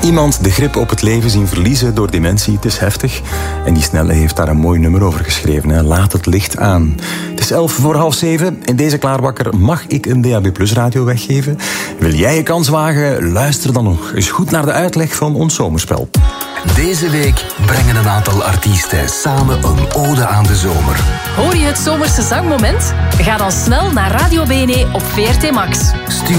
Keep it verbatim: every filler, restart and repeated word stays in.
iemand de grip op het leven zien verliezen door dementie. Het is heftig. En die Snelle heeft daar een mooi nummer over geschreven. Hè. Laat het licht aan. Het is elf voor half zeven. In deze Klaarwakker mag ik een D A B Plus radio weggeven. Wil jij je kans wagen? Luister dan nog eens goed naar de uitleg van ons zomerspel. Deze week brengen een aantal artiesten samen een ode aan de zomer. Hoor je het zomerse zangmoment? Ga dan snel naar Radio B N E op V R T Max. Stuur